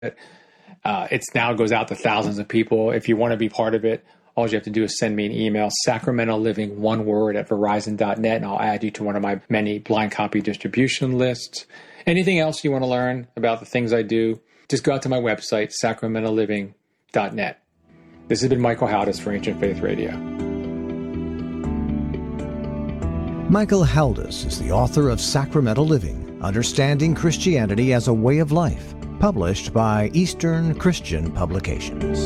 It now goes out to thousands of people. If you want to be part of it, all you have to do is send me an email, sacramentaliving, one word, at verizon.net, and I'll add you to one of my many blind copy distribution lists. Anything else you want to learn about the things I do, just go out to my website, sacramentaliving.net. This has been Michael Haldis for Ancient Faith Radio. Michael Haldis is the author of Sacramental Living, Understanding Christianity as a Way of Life, published by Eastern Christian Publications.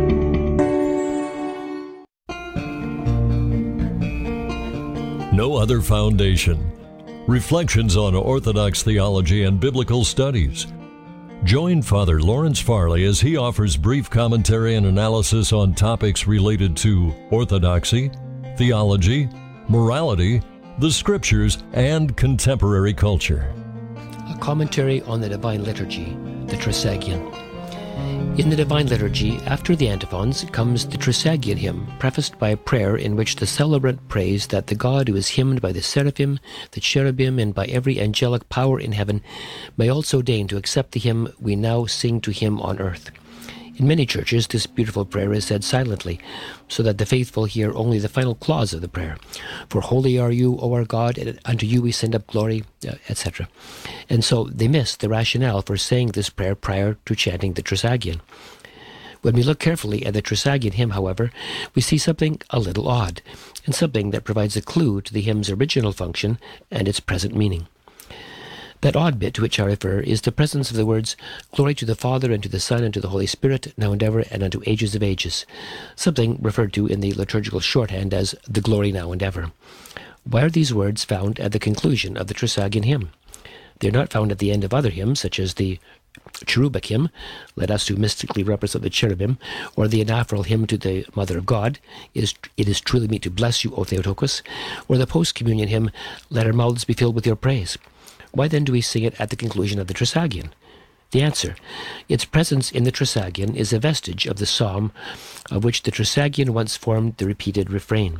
No Other Foundation. Reflections on Orthodox theology and biblical studies. Join Father Lawrence Farley as he offers brief commentary and analysis on topics related to orthodoxy, theology, morality, the scriptures, and contemporary culture. A commentary on the Divine Liturgy, the Trisagion. In the Divine Liturgy, after the antiphons, comes the Trisagion hymn, prefaced by a prayer in which the celebrant prays that the God who is hymned by the seraphim, the cherubim, and by every angelic power in heaven may also deign to accept the hymn we now sing to him on earth. In many churches, this beautiful prayer is said silently, so that the faithful hear only the final clause of the prayer. For holy are you, O our God, and unto you we send up glory, etc. And so they miss the rationale for saying this prayer prior to chanting the Trisagion. When we look carefully at the Trisagion hymn, however, we see something a little odd, and something that provides a clue to the hymn's original function and its present meaning. That odd bit to which I refer is the presence of the words, "Glory to the Father, and to the Son, and to the Holy Spirit, now and ever, and unto ages of ages," something referred to in the liturgical shorthand as the glory now and ever. Why are these words found at the conclusion of the Trisagion hymn? They are not found at the end of other hymns, such as the cherubic hymn, "Let us who mystically represent the cherubim," or the anaphoral hymn to the Mother of God, "It is truly meet to bless you, O Theotokos," or the post-communion hymn, "Let our mouths be filled with your praise." Why then do we sing it at the conclusion of the Trisagion? The answer: its presence in the Trisagion is a vestige of the psalm of which the Trisagion once formed the repeated refrain.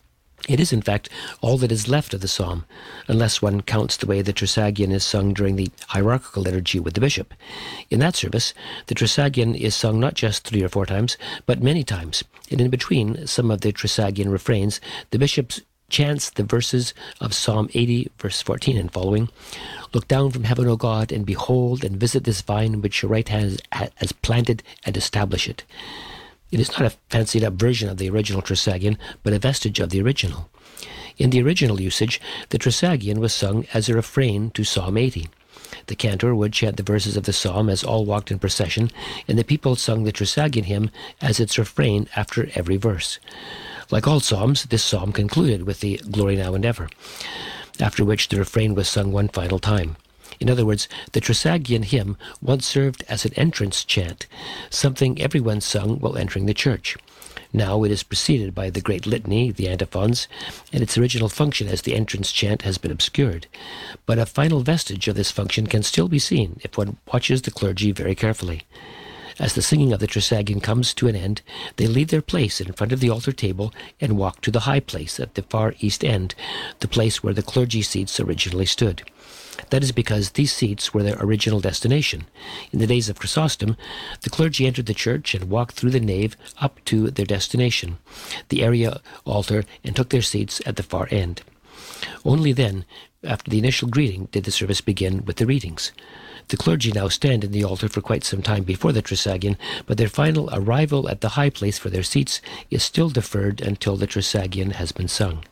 It is, in fact, all that is left of the psalm, unless one counts the way the Trisagion is sung during the hierarchical liturgy with the bishop. In that service, the Trisagion is sung not just 3 or 4 times, but many times, and in between some of the Trisagion refrains, the bishop chants the verses of Psalm 80, verse 14 and following. "Look down from heaven, O God, and behold and visit this vine which your right hand has planted, and establish it." It is not a fancied-up version of the original Trisagion, but a vestige of the original. In the original usage, the Trisagion was sung as a refrain to Psalm 80. The cantor would chant the verses of the psalm as all walked in procession, and the people sung the Trisagion hymn as its refrain after every verse. Like all psalms, this psalm concluded with the "Glory now and ever," after which the refrain was sung one final time. In other words, the Trisagion hymn once served as an entrance chant, something everyone sung while entering the church. Now it is preceded by the great litany, the antiphons, and its original function as the entrance chant has been obscured. But a final vestige of this function can still be seen if one watches the clergy very carefully. As the singing of the Trisagion comes to an end, they leave their place in front of the altar table and walk to the high place at the far east end, the place where the clergy seats originally stood. That is because these seats were their original destination. In the days of Chrysostom, the clergy entered the church and walked through the nave up to their destination, the area altar, and took their seats at the far end. Only then, after the initial greeting, did the service begin with the readings. The clergy now stand in the altar for quite some time before the Trisagion, but their final arrival at the high place for their seats is still deferred until the Trisagion has been sung.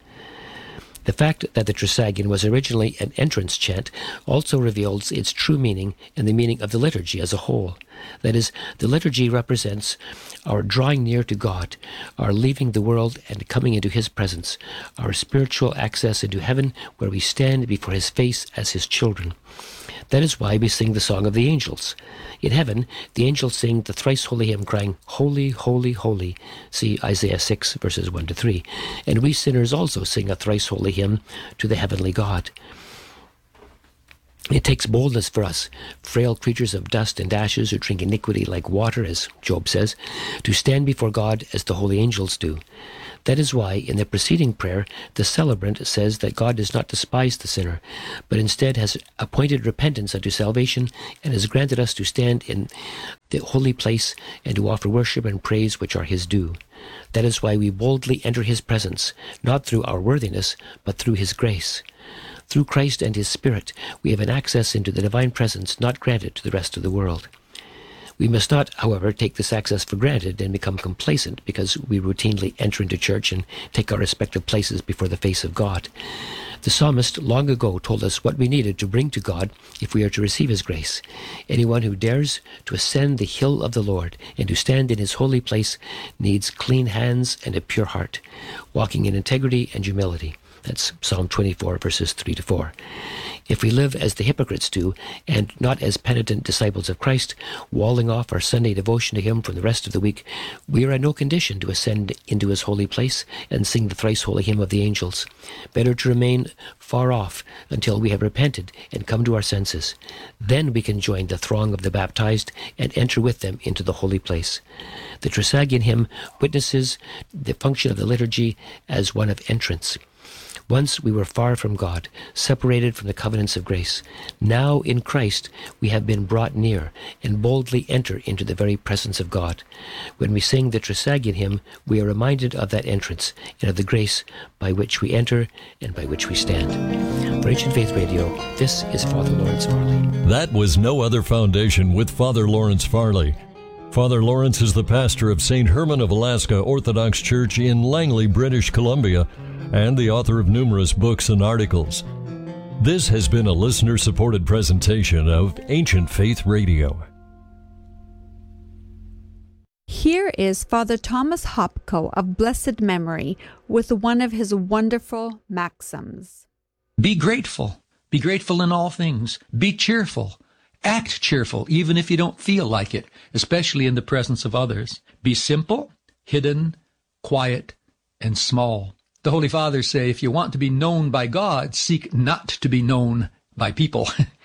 The fact that the Trisagion was originally an entrance chant also reveals its true meaning and the meaning of the liturgy as a whole. That is, the liturgy represents our drawing near to God, our leaving the world and coming into His presence, our spiritual access into heaven where we stand before His face as His children. That is why we sing the Song of the Angels. In heaven, the angels sing the thrice holy hymn crying, "Holy, holy, holy." See Isaiah 6, verses 1 to 3. And we sinners also sing a thrice holy hymn to the heavenly God. It takes boldness for us, frail creatures of dust and ashes who drink iniquity like water, as Job says, to stand before God as the holy angels do. That is why, in the preceding prayer, the celebrant says that God does not despise the sinner, but instead has appointed repentance unto salvation and has granted us to stand in the holy place and to offer worship and praise which are his due. That is why we boldly enter his presence, not through our worthiness, but through his grace. Through Christ and his Spirit, we have an access into the divine presence not granted to the rest of the world. We must not, however, take this access for granted and become complacent because we routinely enter into church and take our respective places before the face of God. The psalmist long ago told us what we needed to bring to God if we are to receive his grace. Anyone who dares to ascend the hill of the Lord and to stand in his holy place needs clean hands and a pure heart, walking in integrity and humility. That's Psalm 24, verses 3-4. If we live as the hypocrites do, and not as penitent disciples of Christ, walling off our Sunday devotion to him from the rest of the week, we are in no condition to ascend into his holy place and sing the thrice holy hymn of the angels. Better to remain far off until we have repented and come to our senses. Then we can join the throng of the baptized and enter with them into the holy place. The Trisagion hymn witnesses the function of the liturgy as one of entrance. Once we were far from God, separated from the covenants of grace. Now in Christ we have been brought near and boldly enter into the very presence of God. When we sing the Trisagion hymn, we are reminded of that entrance and of the grace by which we enter and by which we stand. For Ancient Faith Radio, this is Father Lawrence Farley. That was No Other Foundation with Father Lawrence Farley. Father Lawrence is the pastor of St. Herman of Alaska Orthodox Church in Langley, British Columbia, and the author of numerous books and articles. This has been a listener-supported presentation of Ancient Faith Radio. Here is Father Thomas Hopko of blessed memory with one of his wonderful maxims. Be grateful. Be grateful in all things. Be cheerful. Act cheerful, even if you don't feel like it, especially in the presence of others. Be simple, hidden, quiet, and small. The Holy Fathers say, if you want to be known by God, seek not to be known by people.